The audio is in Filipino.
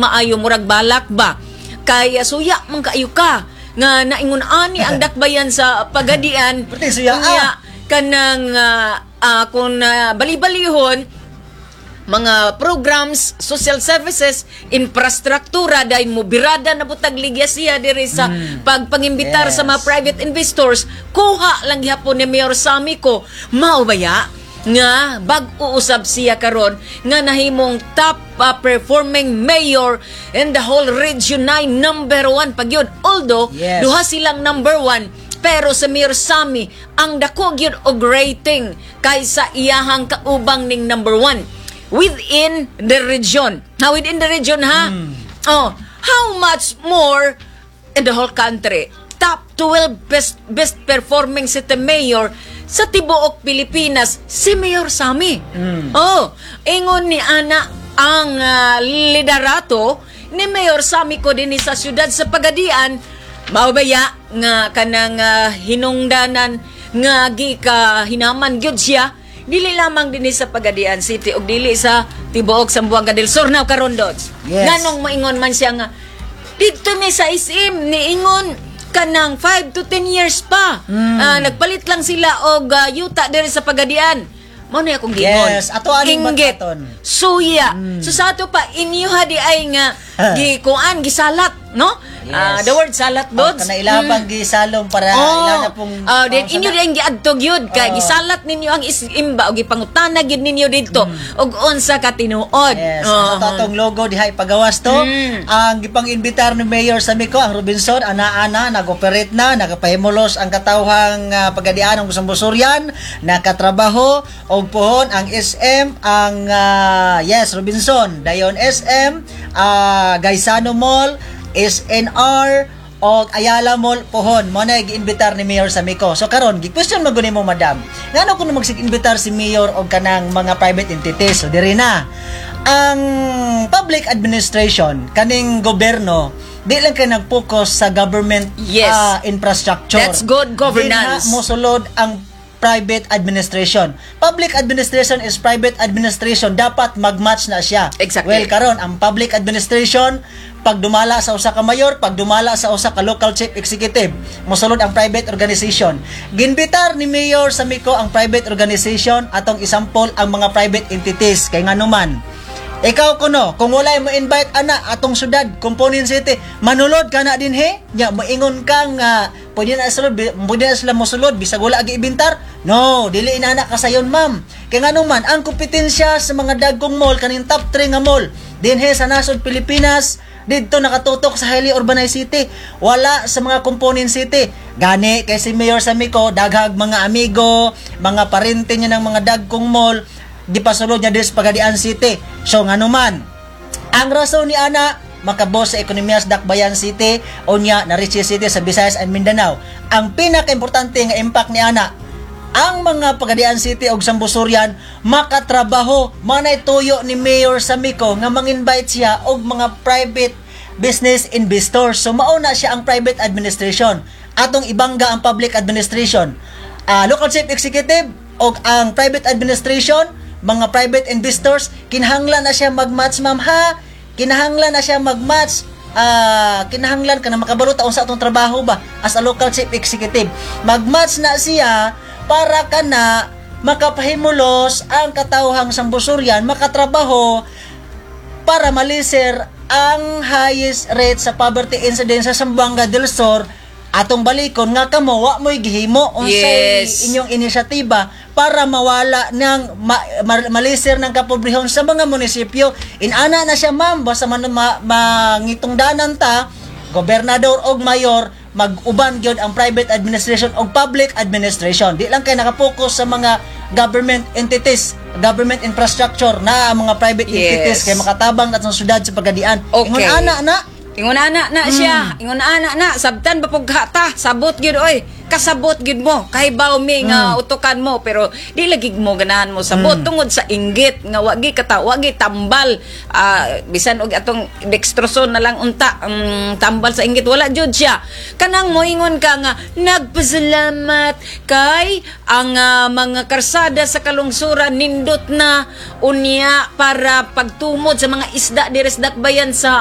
maayo murag balak ba kay suya man kaayo ka nga naingon ani ang dakbayan sa pagadian suya kanang kung bali-balihon mga programs, social services, infrastruktura dahil mo birada na butag ligya siya diri sa pagpangimbitar sa mga private investors, kuha lang gyapon ni Mayor Sammy ko mao baya nga bag-uusab siya karon nga nahimong top performing mayor in the whole region 9 number 1 pagyud, although duha silang number 1 pero sa Mayor Sammy ang dako gyud og rating kaysa iyahang kaubang ning number 1 within the region. Within the region, Oh, how much more in the whole country? Top 12 best performing city mayor sa tibuok Pilipinas, si Mayor Sammy. Oh, ingon ni ana ang liderato ni Mayor Sammy ko din sa syudad sa Pagadian, maubaya nga kanang hinungdanan nga gika hinaman gyud siya dili lamang dinhi sa Pagadian City ug dili sa tibuok Zamboanga del Sur now karon dots. Nganong moingon man siya nga dito mi sa SM niingon kanang 5 to 10 years pa. Nagpalit lang sila og yuta diri sa Pagadian. Mao na akong gingon. Ato aning bataton. Suya. So sa ato pa inyo di ay nga gikuan gisalat, no? The word salat dods. Kana ilabang gisalom para ila na pong inyo din giadto gyud kay gisalat ninyo ang imba og gipangutana gyud ninyo didto og unsa ka tinuod. Atong logo diha ipagawas to. Ang gipang-imbitar ni Mayor Sammy ko ang Robinson ana nag-operate na, nagapahimulos ang katawhang Pagadian ng Busuryan, nakatrabaho og pohon ang SM ang Robinson, dayon SM, Gaisano Mall, SNR o Ayala Mall pohon mo na gi-imbitar ni Mayor Sammy ko. So karon gi-question maguni mo madam, ngano kuno magsig-imbitar si Mayor og kanang mga private entities? So diri na ang public administration kaning gobyerno di lang kay nag-focus sa government infrastructure. That's good governance. Di na mosulod ang private administration. Public administration is private administration. Dapat mag-match na siya. Exactly. Well, karon ang public administration, pag dumala sa usa ka mayor, pag dumala sa usa ka local chief executive, mosulod ang private organization. Ginbitar ni Mayor Sammy ko ang private organization, atong example ang mga private entities. Kay ngano man, ikaw kuno, kung wala mo invite ana atong syudad, Component City, manulod ka na din nya moingon kang pwede na sila mosulod bisag wala agi ibintar. No, dili inana kasayon ma'am. Kay ngano man ang kompetensya sa mga dagkong mall kaning top 3 nga mall dinhi sa nasod Pilipinas didto nakatutok sa highly urbanized city, wala sa mga Component City. Gani kay si Mayor Sammy ko daghag mga amigo, mga parente niya ng mga dagkong mall di pasulod niya des Pagadian City. So ngano man ang rason ni ana makabos sa ekonomiya sa Dakbayan City o niya na Rizal City sa Visayas and Mindanao. Ang pinaka-importante nga impact ni ana ang mga Pagadian City og Sambusuryan makatrabaho. Manay tuyo ni Mayor Sammy ko nga mang-invite siya og mga private business investors. So mauna siya ang private administration, atong ibangga ang public administration, local chief executive og ang private administration, mga private investors. Kinahanglan na siya mag-match ma'am ha, kinahanglan na siya mag-match. Kinahanglan ka na makabalo taon sa atong trabaho ba as a local chief executive, mag-match na siya para ka na makapahimulos ang katawhang Sambusuryan makatrabaho para malisir ang highest rate sa poverty incidence sa Zamboanga del Sur. Atong balikon nga kamo wa mo'y gihimo unsay inyong inisyatiba para mawala ng malisir ng kapobrehon sa mga munisipyo. Inana na siya ma'am, basta mangitungdanan ta gobernador og mayor mag-uban gyud ang private administration og public administration. Di lang kay nakapokus sa mga government entities, government infrastructure na mga private entities kay makatabang natong syudad sa Pagadian. Ingon ana na siya. Ingon ana na sabtan ba pug hata sabot gyud oy. Kasabot gyud mo kay bawmi nga utukan mo pero di lagi mo ganahan mo sabot tungod sa inggit nga wagi tambal bisan og atong dextroson na lang unta tambal sa inggit wala jud siya. Kanang moingon ka nga nagpasalamat kay ang mga karsada sa kalungsuran nindot na unya para pagtumod sa mga isda diri sa Dakbayan sa